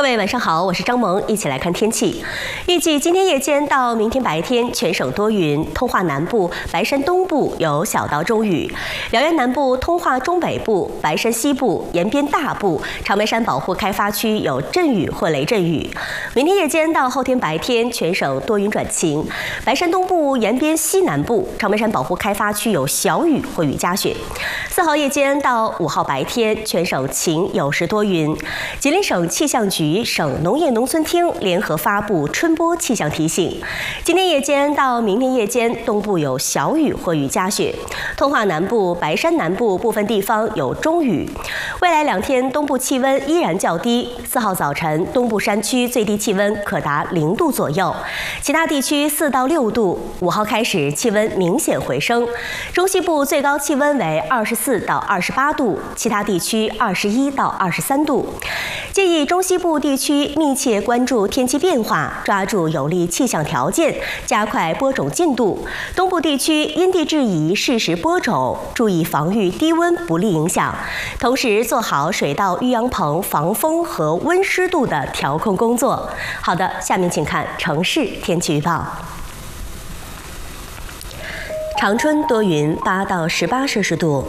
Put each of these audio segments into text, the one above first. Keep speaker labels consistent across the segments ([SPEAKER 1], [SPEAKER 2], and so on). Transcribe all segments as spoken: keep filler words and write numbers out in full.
[SPEAKER 1] 位晚上好，我是张萌，一起来看天气。预计今天夜间到明天白天，全省多云，通化南部、白山东部有小到中雨，辽源南部、通化中北部、白山西部、延边大部、长白山保护开发区有阵雨或雷阵雨。明天夜间到后天白天，全省多云转晴，白山东部、延边西南部、长白山保护开发区有小雨或雨夹雪。四号夜间到五号白天，全省晴有时多云。吉林省气象局、省农业农村厅联合发布春播气象提醒。今天夜间到明天夜间，东部有小雨或雨夹雪，通化南部、白山南部部分地方有中雨。未来两天东部气温依然较低，四号早晨东部山区最低气温可达零度左右，其他地区四到六度。五号开始气温明显回升，中西部最高气温为二十四到二十八度，其他地区二十一到二十三度。建议中西部地区密切关注天气变化，抓住有利气象条件，加快播种进度。东部地区因地制宜，适时播种，注意防御低温不利影响，同时做好水稻育养棚防风和温湿度的调控工作。好的，下面请看城市天气预报。长春多云，八到十八摄氏度。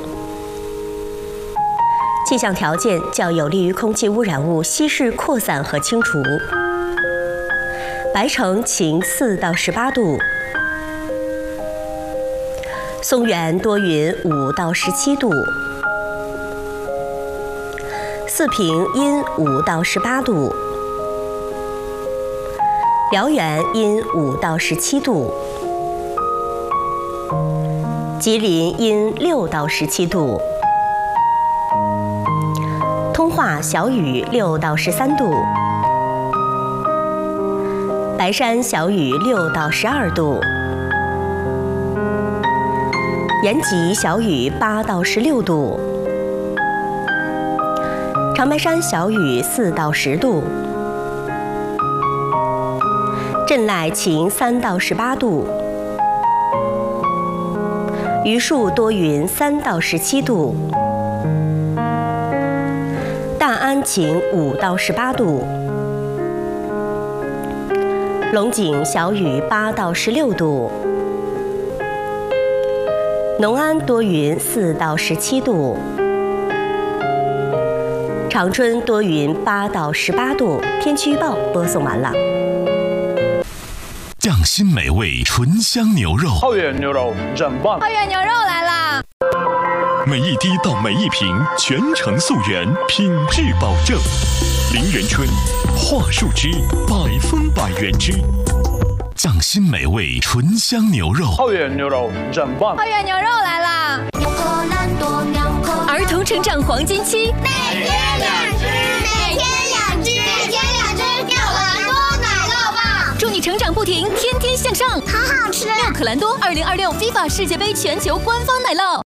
[SPEAKER 1] 气象条件较有利于空气污染物稀释扩散和清除。白城晴，四到十八度。松原多云，五到十七度。四平阴，五到十八度。辽源阴，五到十七度。吉林阴，六到十七度。通化小雨，六到十三度。白山小雨，六到十二度。延吉小雨，八到十六度。长白山小雨，四到十度。镇赖晴，三到十八度。榆树多云，三到十七度。大安晴，五到十八度。龙井小雨，八到十六度。农安多云，四到十七度。长春多云，八到十八度。天气预报播送完了。
[SPEAKER 2] 匠心美味醇香牛肉，
[SPEAKER 3] 浩远牛肉真棒！
[SPEAKER 4] 浩远牛肉来啦！
[SPEAKER 2] 每一滴到每一瓶，全程溯源，品质保证。林源春桦树汁，百分百原汁。匠心美味醇香牛肉，
[SPEAKER 3] 浩远牛肉真棒！
[SPEAKER 4] 浩远牛肉来啦！
[SPEAKER 5] 儿童成长黄金期，
[SPEAKER 6] 每天两只，每天两只，每天两只妙可蓝多奶酪棒，
[SPEAKER 5] 祝你成长不停，天天向上。
[SPEAKER 6] 好好吃！
[SPEAKER 5] 妙可蓝多二零二六 FIFA 世界杯全球官方奶酪。